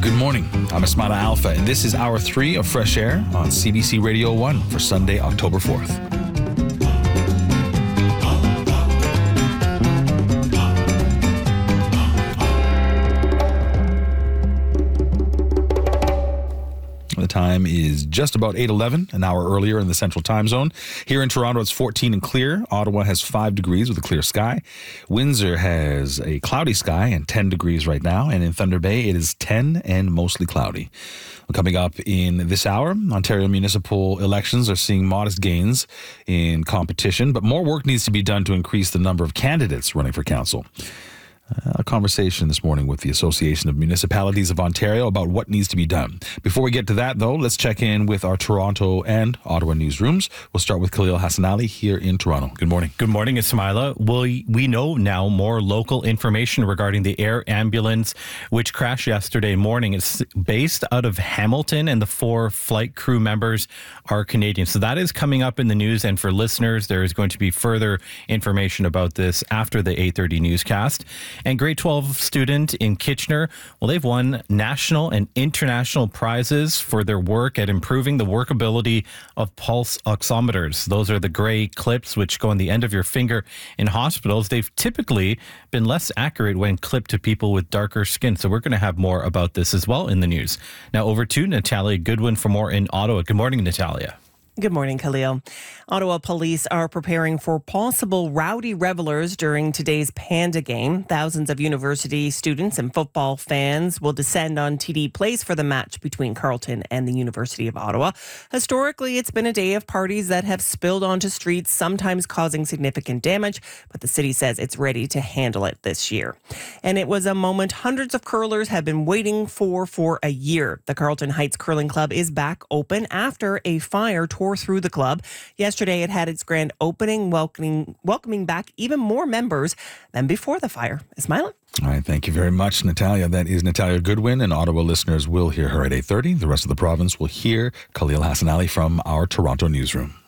Good morning. I'm Ismaila Alfa, and this is Hour 3 of Fresh Air on CBC Radio 1 for Sunday, October 4th. The time is just about 8:11, an hour earlier in the Central Time Zone. Here in Toronto, it's 14 and clear. Ottawa has 5 degrees with a clear sky. Windsor has a cloudy sky and 10 degrees right now. And in Thunder Bay, it is 10 and mostly cloudy. Coming up in this hour, Ontario municipal elections are seeing modest gains in competition, but more work needs to be done to increase the number of candidates running for council. A conversation this morning with the Association of Municipalities of Ontario about what needs to be done. Before we get to that, though, let's check in with our Toronto and Ottawa newsrooms. We'll start with Khalil Hassanali here in Toronto. Good morning. Good morning, Ismaila. We know now more local information regarding the air ambulance which crashed yesterday morning. It's based out of Hamilton, and the 4 flight crew members are Canadian. So that is coming up in the news. And for listeners, there is going to be further information about this after the 8:30 newscast. And grade 12 student in Kitchener, well, they've won national and international prizes for their work at improving the workability of pulse oximeters. Those are the gray clips which go on the end of your finger in hospitals. They've typically been less accurate when clipped to people with darker skin. So we're going to have more about this as well in the news. Now over to Natalia Goodwin for more in Ottawa. Good morning, Natalia. Good morning, Khalil. Ottawa police are preparing for possible rowdy revelers during today's Panda game. Thousands of university students and football fans will descend on TD Place for the match between Carleton and the University of Ottawa. Historically, it's been a day of parties that have spilled onto streets, sometimes causing significant damage, but the city says it's ready to handle it this year. And it was a moment hundreds of curlers have been waiting for a year. The Carleton Heights Curling Club is back open after a fire tore through the club. Yesterday, it had its grand opening, welcoming back even more members than before the fire. Ismaila? All right, thank you very much, Natalia. That is Natalia Goodwin, and Ottawa listeners will hear her at 8:30. The rest of the province will hear Khalil Hassanali from our Toronto newsroom.